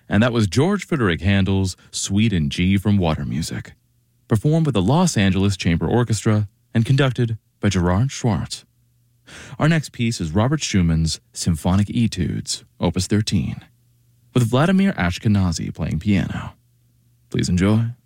And that was George Frederick Handel's Suite in G from Water Music, performed with the Los Angeles Chamber Orchestra and conducted by Gerard Schwartz. Our next piece is Robert Schumann's Symphonic Etudes, Opus 13, with Vladimir Ashkenazy playing piano. Please enjoy.